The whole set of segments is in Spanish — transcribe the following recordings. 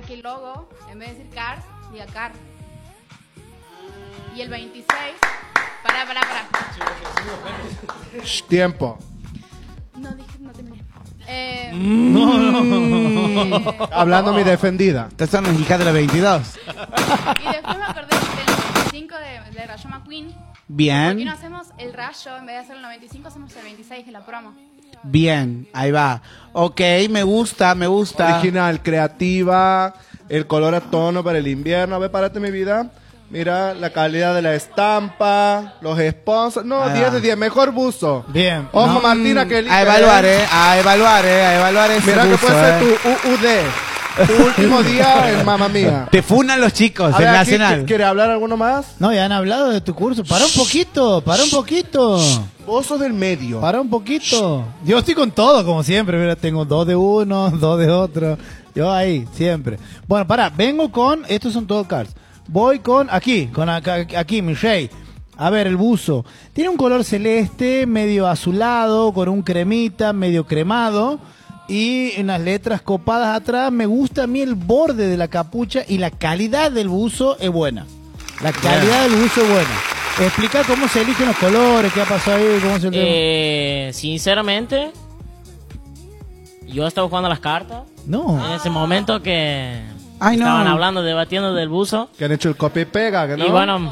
que el logo, en vez de decir Cars, diga Car. Y el 26... Pará. Tiempo. No, dije, no terminé. Hablando mi defendida. Estas son las hijas de la 22. Y después me acordé del 95 de Rayo McQueen. ¿Por qué Bien, no hacemos el rayo? En vez de hacer el 95, hacemos el 26 en la promo. bien, ahí va. Ok, me gusta. Original, creativa, el color a tono para el invierno. A ver, párate mi vida. Mira la calidad de la estampa, los sponsors. No, Ah. 10 de 10, mejor buzo. Bien. Ojo, No. Martina, que A evaluar ese Mira que buzo, puede ser tu UUD. Tu último día en Mamma Mía. Te funan los chicos, A el ver, Nacional. ¿quiere hablar alguno más? No, ya han hablado de tu curso. Para un poquito. Vos sos del medio. Para un poquito. Yo estoy con todo, como siempre. Mira, tengo 2 de uno, 2 de otro. Yo ahí, siempre. Bueno, vengo con... Estos son todos cards. Voy con aquí, mi rey. A ver, el buzo. Tiene un color celeste, medio azulado, con un cremita, medio cremado. Y unas letras copadas atrás. Me gusta a mí el borde de la capucha y la calidad del buzo es buena. La calidad del buzo es buena. Explica cómo se eligen los colores, qué ha pasado ahí, cómo se... Sinceramente, yo estaba jugando las cartas. No. En ese momento que Ay, no. estaban hablando, debatiendo del buzo. Que han hecho el copia y pega, ¿que no? Y bueno,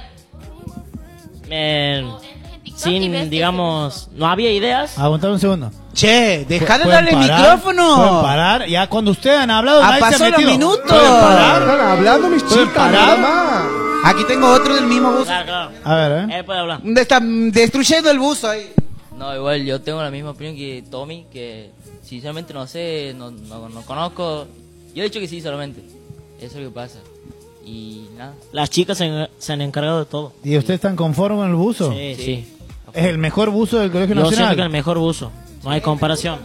sin, digamos, no había ideas. Aguantame un segundo. Che, dejá de ¿Pueden darle el parar? micrófono. ¿Pueden parar? Ya cuando ustedes han hablado, nadie se ha pasó los metido. minutos. ¿Pueden parar? Están hablando mis ¿Pueden chicas, parar? nada más. Aquí tengo otro del mismo buzo. Claro. A ver, Él puede hablar. Están destruyendo el buzo ahí. No, igual yo tengo la misma opinión que Tommy, que sinceramente no sé, no conozco. Yo he dicho que sí solamente. Eso es lo que pasa. Y nada. Las chicas se han encargado de todo. ¿Y ustedes están conformes con el buzo? Sí. Es el mejor buzo del Colegio Yo siento Nacional. que es el mejor buzo. No hay comparación.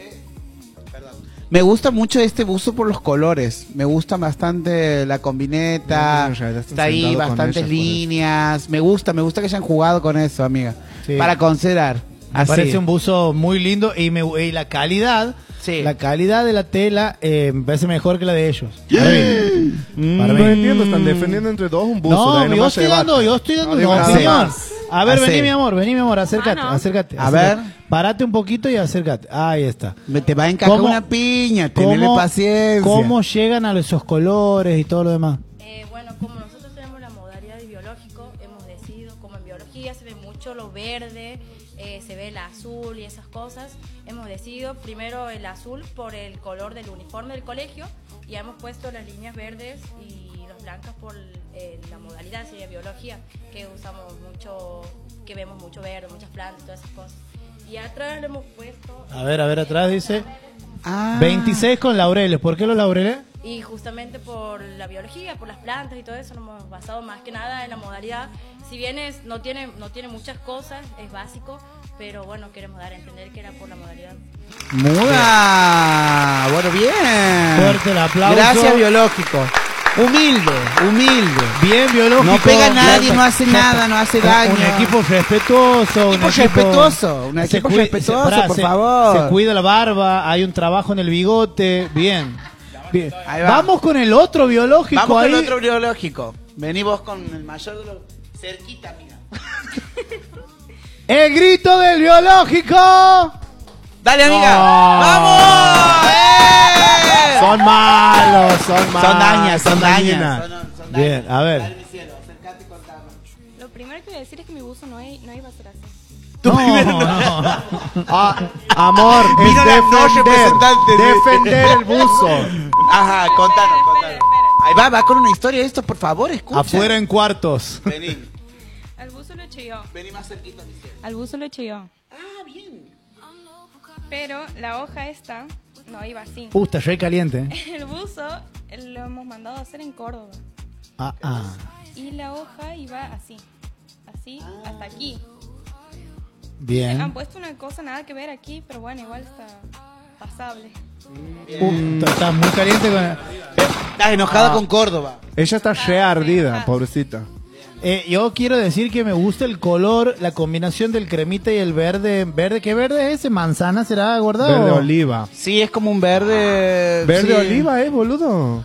Me gusta mucho este buzo por los colores. Me gusta bastante la combineta. No, ya están Está ahí sentados con bastantes ellas por eso. líneas. Me gusta que hayan jugado con eso, amiga. Sí. Para considerar. Me Así. parece un buzo muy lindo y la calidad, Sí. la calidad de la tela me parece mejor que la de ellos. Para No mí. entiendo, están defendiendo entre dos un buzo. de No, ahí yo nomás se estoy dando debate. No, una digo opinión. nada más. A ver, Así. vení mi amor, acércate, acércate. A ver. Párate un poquito y acércate. Ahí está. Te va a encajar ¿Cómo- una piña. Tenele paciencia. ¿Cómo llegan a esos colores y todo lo demás? Bueno, como nosotros tenemos la modalidad de biológico, hemos decidido, como en biología se ve mucho lo verde, se ve el azul y esas cosas, hemos decidido primero el azul por el color del uniforme del colegio y hemos puesto las líneas verdes y las blancas por la modalidad, sería biología, que usamos mucho, que vemos mucho verde, muchas plantas, todas esas cosas. Y atrás le hemos puesto... A ver, atrás dice Ah. 26 con laureles. ¿Por qué los laureles? Y justamente por la biología, por las plantas y todo eso, nos hemos basado más que nada en la modalidad. Si bien no tiene muchas cosas, es básico, pero bueno, queremos dar a entender que era por la modalidad. Muda. Bueno, bien. Fuerte el aplauso. Gracias, biológico. Humilde. Bien biológico. No pega a nadie, Bien. no hace nada, no hace daño. Un equipo respetuoso. Un equipo respetuoso, por favor. Se cuida la barba, hay un trabajo en el bigote. Bien. Ahí va. Vamos con el otro biológico. Vamos con ahí. el otro biológico. Vení vos con el mayor de los... Cerquita, amiga. El grito del biológico. Dale, amiga. No. ¡Vamos! ¡Eh! Son malos, son malos. Son dañas. Bien, a ver. Dale, mi cielo, acercate y contame. Lo primero que voy a decir es que mi buzo no iba a ser así. No. Amor, Vino la no es representante de- defender el buzo. Ajá, contanos. Ahí va con una historia de esto, por favor, escucha. Afuera en cuartos. Vení, Al buzo lo he hecho yo. vení más cerquita, mi cielo. Al buzo lo he hecho yo. Ah, bien. Pero la hoja esta no iba así. Está re caliente. El buzo lo hemos mandado a hacer en Córdoba. Ah. Y la hoja iba así. Así, hasta aquí. Han Bien. puesto una cosa nada que ver aquí, pero bueno, igual está pasable. Está muy caliente con Estás enojada con Córdoba. Ella está re ardida, pobrecita. yo quiero decir que me gusta el color, la combinación del cremita y el verde. ¿Verde? ¿Qué verde es ese? ¿Manzana será, guardado? Verde oliva. Sí, es como un verde... Verde sí. oliva, boludo.